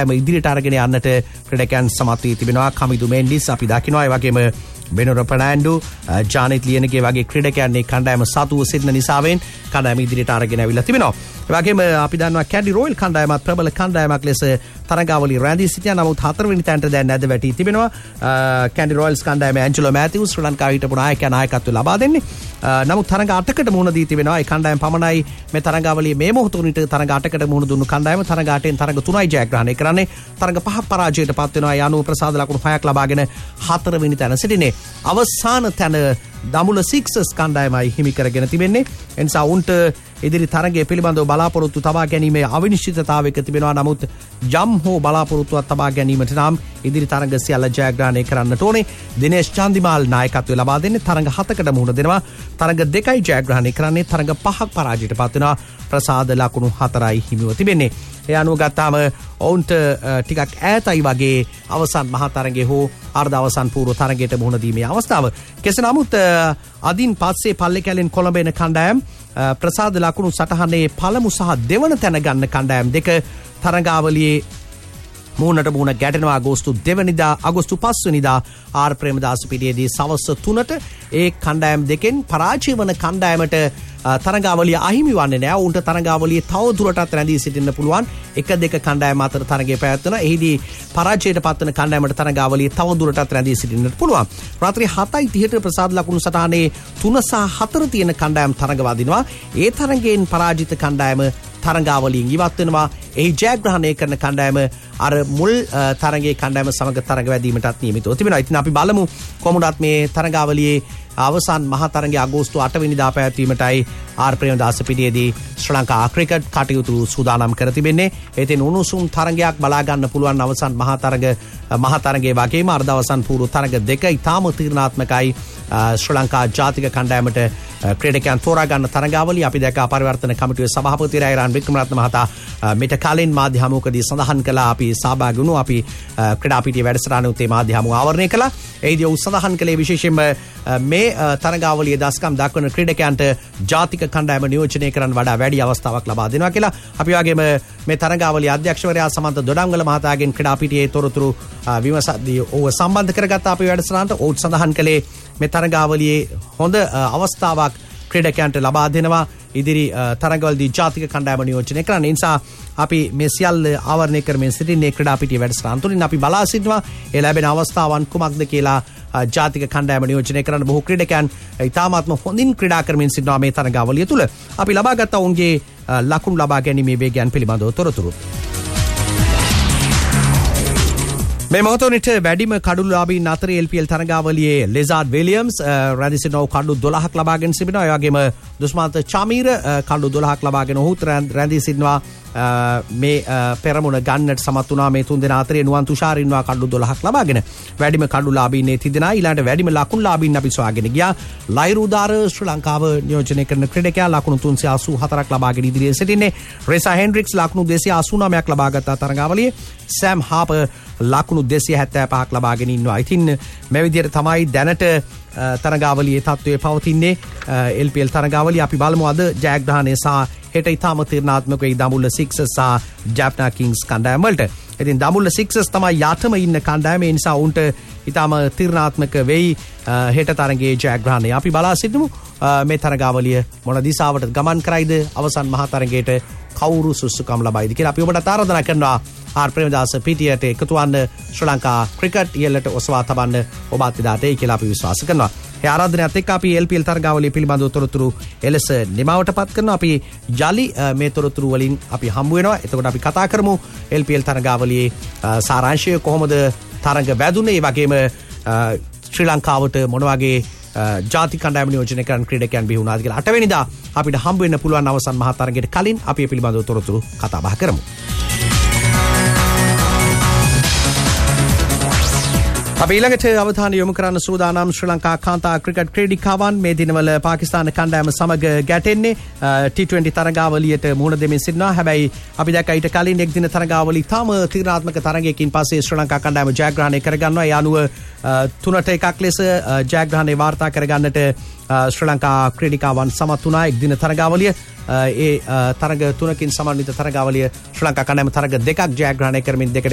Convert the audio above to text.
කණ්ඩායම ඉදිරියට අරගෙන යන්නට ක්‍රීඩකයන් සමත් වී තිබෙනවා. කමිදු මෙන්ඩිස් අපි දකිනවා, ඒ වගේම බෙනොර ෆර්නෑන්ඩෝ, ජානෙට් ලියනගේ වගේ ක්‍රීඩකයන් මේ කණ්ඩායම සතුව සිටින නිසාවෙන් කණ්ඩායම ඉදිරියට අරගෙන අවිලා තිබෙනවා. ඒ වගේම අපි දන්නවා කැඩි රොයල් කණ්ඩායමත් ප්‍රබල කණ්ඩායමක් ලෙස තරඟාවලිය රැඳී සිටියා. නමුත් 4 වෙනි තැනට දැන් නැද වැටී තිබෙනවා. කැඩි රොයල්ස් කණ්ඩායමේ ඇන්ජලෝ මැතිව්ස් ශ්‍රී ලංකාවේ හිටපු නායකත්වය ලබා දෙන්නේ. නමුත් තරඟ 8කට මුහුණ දී තිබෙනවා. ඒ කණ්ඩායම පමණයි මේ තරඟාවලියේ මේ මොහොත උනිට තරඟ 8කට මුහුණ දුන්නු කණ්ඩායම. තරඟ 8න් තරඟ 3යි ජයග්‍රහණය කරන්නේ. තරඟ 5ක් පරාජයට පත් වෙනවා. ඒ අනුව ප්‍රසාද ලකුණු 6ක් ලබාගෙන 4 වෙනි තැන සිටිනේ. අවසාන තැන දඹුල්ල සික්සර්ස් කණ්ඩායමයි හිමි කරගෙන තිබෙන්නේ. එනිසා උන්ට ඉදිරි තරගයේ පිළිබඳව බලාපොරොත්තු තබා ගැනීමේ අවිනිශ්චිතතාවයක තිබෙනවා. නමුත් යම් හෝ බලාපොරොත්තුවක් තබා ගැනීමට නම් ඉදිරි තරග සියල්ල ජයග්‍රහණය කරන්නට ඕනේ. දිනේෂ් චන්දිමාල් නායකත්වය ලබා දෙන්නේ. තරග 7කට මුහුණ දෙනවා. තරග 2යි ජයග්‍රහණය කරන්නේ. තරග 5ක් පරාජයට පත් වෙනවා. ප්‍රසාද ලකුණු 4යි හිමිව තිබෙන්නේ. ඒ අනුව ගත්තාම ඔවුන්ට ටිකක් ඈතයි වගේ අවසන් මහා තරගයේ හෝ අර්ධ අවසන් පූර්ව තරගයට මුහුණ දීමේ අවස්ථාව. කෙසේ නමුත් අදින් පස්සේ පල්ලේ කැලෙන් කොළඹ එන කණ්ඩායම් ප්‍රසාද ලකුණු සටහනේ පළමු සහ දෙවන තැන ගන්න කණ්ඩායම් දෙක තරඟාවලියේ මුහුණට මුහුණ ගැටෙනවා. අගෝස්තු 2 වෙනිදා අගෝස්තු 5 වෙනිදා ආර් ප්‍රේමදාස පිටියේදී සවස් 3ට ඒ කණ්ඩායම් දෙකෙන් පරාජය වන කණ්ඩායමට තරඟාවලිය අහිමි වන්නේ නැහැ. උන්ට තරඟාවලිය තව දුරටත් රැඳී සිටින්න පුළුවන්. 1-2 කණ්ඩායම් අතර තරගය පැවැත්වෙනවා. එහිදී පරාජයට පත්වන කණ්ඩායමට තරඟාවලිය තව දුරටත් රැඳී සිටින්නට පුළුවන්. රාත්‍රී 7:30ට ප්‍රසාද ලකුණු සටහනේ 3 සහ 4 තියෙන කණ්ඩායම් තරඟ වදිනවා. ඒ තරඟයෙන් පරාජිත කණ්ඩායම තරඟාවලියෙන් ඉවත් වෙනවා. එහි ජයග්‍රහණය කරන කණ්ඩායම අර මුල් තරගයේ කණ්ඩායම සමග තරඟ වැදීමටත් නියමිතව තිබෙනවා. ඉතින් අපි බලමු කොමුණත් මේ තරඟාවලියේ අවසන් මහා තරගයේ අගෝස්තු 8 වෙනිදා පැවැත්වීමටයි ආර් ප්‍රේමදාස පිටියේදී ශ්‍රී ලංකා ක්‍රිකට් කටයුතු සූදානම් කර තිබෙන්නේ. ඒතෙන් උණුසුම් තරගයක් බලා ගන්න පුළුවන් අවසන් මහා තරගයේ වගේම අර්ධ අවසන් පූර්ව තරග දෙක ඉතාම තීරණාත්මකයි. ශ්‍රී ලංකා ජාතික කණ්ඩායමට ක්‍රීඩකයන් තෝරා ගන්න තරඟාවලිය අපි දැක්ක පරිවර්තන කමිටුවේ සභාපති රයිරාන් වික්‍රමරත්න මහතා මෙට කලින් මාධ්‍ය හමුවකදී සඳහන් කළා. අපි සහභාගී වුණා. අපි ක්‍රීඩා පිටියේ වැඩසටහන උත්තේ මාධ්‍ය හමුව ආවරණය කළා. එහිදී ඔහු සඳහන් කළේ විශේෂයෙන්ම මේ තරඟාවලියේ දස්කම් දක්වන ක්‍රීඩකයන්ට ජාතික කණ්ඩායම නියෝජනය කරන්න වඩා වැඩි අවස්ථාවක් ලබා දෙනවා කියලා. අපි වගේම මේ තරඟාවලියේ අධ්‍යක්ෂවරයා සමන්ත දොඩංගල මහතාගෙන් ක්‍රීඩා පිටියේ තොරතුරු විමසද්දී ඔහු සම්බන්ධ කරගත්ත අපේ වැඩසටහනට ඔහු සඳහන් කළේ මේ තරඟාවලියේ හොඳ අවස්ථාවක් ක්‍රීඩකයන්ට ලබා දෙනවා ඉදිරි තරඟවලදී ජාතික කණ්ඩායම නියෝජනය කරන්න. ඒ නිසා අපි මේ සියල්ල ආවරණය කරමින් සිටින්නේ ක්‍රීඩා පිටියේ වැඩසටහන තුලින්. අපි බලා සිටිනවා ඒ ලැබෙන අවස්ථාවන් කුමක්ද කියලා. ජාතික කණ්ඩායම නියෝජනය කරන බොහෝ ක්‍රීඩකයන් ඉතාමත්ම හොඳින් ක්‍රීඩා කරමින් සිටිනවා මේ තරඟාවලිය තුල. අපි ලබාගත් ඔවුන්ගේ ලකුණු ලබා ගැනීමේ වේගයන් පිළිබඳව තොරතුරු. මේ මොහොතේ වැඩිම කඩුලාභීන් අතර LPL තරඟාවලියේ ලෙසාඩ් විලියම්ස් රැඳී සිටින කඩු 12ක් ලබාගෙන සිටිනවා. ඒ වගේම දුස්මාන්ත චමීර කඩු 12ක් ලබාගෙන ඔහුත් රැඳී සිටිනවා. මේ පෙරමුණ ගන්නට සමත් වුණා. මේ තුන් දෙනා අතරේ නුවන් තුෂාර ඉන්නවා කඩු 12ක් ලබාගෙන. වැඩිම කඩුලාභීන් මේ තිදෙනා. ඊළඟට වැඩිම ලකුණුලාභීන් අපි සොයාගෙන ගියා. ලයිරුදාර ශ්‍රී ලංකාව නියෝජනය කරන ක්‍රීඩකයා ලකුණු 384ක් ලබාගෙන ඉදිරියේ සිටින්නේ. රෙසා හෙන්ඩ්‍රික්ස් ලකුණු 289ක් ලබාගත් තරඟාවලියේ. සෑම් හාපර් ලකුණු 275ක් ලබාගෙන ඉන්නවා. ඉතින් මේ විදිහට තමයි දැනට තරඟාවලියේ තත්ත්වය පවතින්නේ. LPL තරඟාවලිය අපි බලමු අද ජයග්‍රහණය සහ හෙට ඉතාම තීරණාත්මක වෙයි දඹුල්ල සික්සර්ස් සහ ජැප්නා කිංස් කණ්ඩායම් වලට. ඉතින් දඹුල්ල සික්සර්ස් තමයි යාතම ඉන්න කණ්ඩායම. ඒ නිසා උන්ට ඉතාම තීරණාත්මක වෙයි හෙට තරගයේ ජයග්‍රහණය. අපි බලා සිටිමු මේ තරඟාවලිය මොන දිශාවට ගමන් කරයිද, අවසන් මහා තරගයට කවුරු සුසුකම් ලබයිද කියලා අපි ඔබට ආරාධනා කරනවා. ආර් ප්‍රේමදාස පිටියට එකතු වන්න ශ්‍රී ලංකා ක්‍රිකට් ඉහළට ඔසවා තබන්න ඔබත් එදාට එයි කියලා අපි විශ්වාස කරනවා. ඒ ආරාධනයත් එක්ක අපි LPL තරඟාවලිය පිළිබඳව තොරතුරු එලෙස නිමවටපත් කරනවා. අපි යලි මේ තොරතුරු වලින් අපි හම්බ වෙනවා. එතකොට අපි කතා කරමු LPL තරඟාවලියේ සාරාංශය කොහොමද තරඟ වැදුනේ, ඒ වගේම ශ්‍රී ලංකාවට මොන වගේ ජාතික කණ්ඩායම නියෝජනය කරන ක්‍රීඩකයන් බිහි වුණාද කියලා 8 වෙනිදා අපිට හම්බ වෙන්න පුළුවන් අවසන් මහා තරගයට කලින් අපි මේ පිළිබඳව තොරතුරු කතා බහ කරමු. අපි ඊළඟට අවධානය යොමු කරන්න සූදානම් ශ්‍රී ලංකා කාන්තා ක්‍රිකට් ක්‍රීඩිකාවන් මේ දිනවල පාකිස්තාන කණ්ඩායම සමග ගැටෙන්නේ T20 තරඟාවලියට මුහුණ දෙමින් සිටිනවා. හැබැයි අපි දැක්කා ඊට කලින් එක් දින තරඟාවලිය තාම තීරණාත්මක තරගයකින් පස්සේ ශ්‍රී ලංකා කණ්ඩායම ජයග්‍රහණය කරගන්නවා. ඒ අනුව 3-1 ලෙස ජයග්‍රහණය වාර්තා කරගන්නට ශ්‍රී ලංකා ක්‍රීඩිකාවන් සමත් වුණා. එක් දින තරඟාවලිය ඒ තරග 3කින් සමන්විත තරඟාවලිය ශ්‍රී ලංකා කණ්ඩායම තරග 2ක් ජයග්‍රහණය කරමින් 2